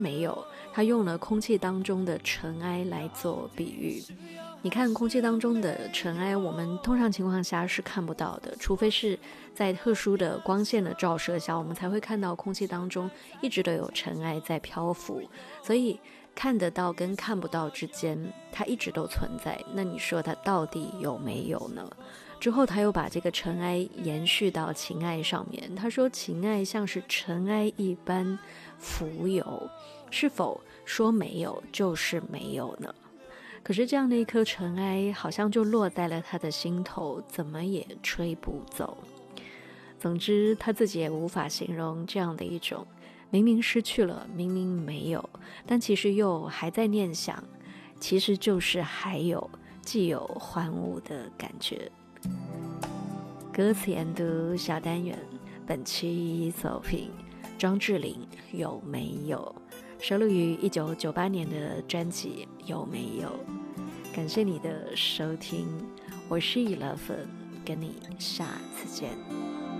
没有，他用了空气当中的尘埃来做比喻。你看空气当中的尘埃，我们通常情况下是看不到的，除非是在特殊的光线的照射下，我们才会看到空气当中一直都有尘埃在漂浮。所以看得到跟看不到之间，它一直都存在。那你说它到底有没有呢？之后他又把这个尘埃延续到情爱上面，他说情爱像是尘埃一般浮游，是否说没有就是没有呢？可是这样的一颗尘埃好像就落在了他的心头，怎么也吹不走。总之他自己也无法形容这样的一种明明失去了，明明没有，但其实又还在念想，其实就是还有既有欢恶的感觉。歌词研读小单元，本期作品庄志玲有没有，收录于1998年的专辑有没有。感谢你的收听，我是11，跟你下次见。